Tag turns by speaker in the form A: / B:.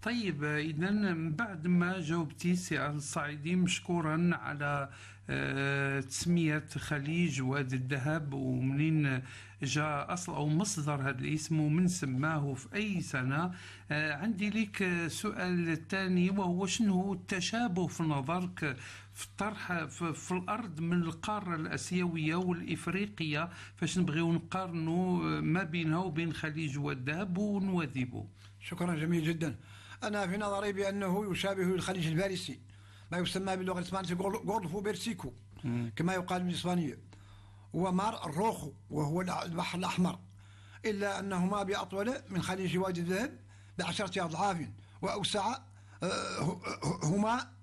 A: طيب، إذا بعد ما جاوبتي سي الصعيدي مشكورا على تسمية خليج وادي الذهب، ومنين جاء أصل أو مصدر هذا الاسم ومن سماه في أي سنة. عندي لك سؤال الثاني، وهو شنو هو التشابه في نظرك في الطرح في الأرض من القارة الأسيوية والإفريقية، فاش نبغيو نقارنوا ما بينها وبين خليج والذهب ونواذبه؟
B: شكرا، جميل جدا. أنا في نظري بأنه يشابه الخليج الفارسي، ما يسمى باللغة الإسبانية غولفو بيرسيكو كما يقال بالإسبانية، ومار الروخو وهو البحر الأحمر، إلا أنهما بأطول من خليج وادي الذهب ب10 أضعاف وأوسع. هما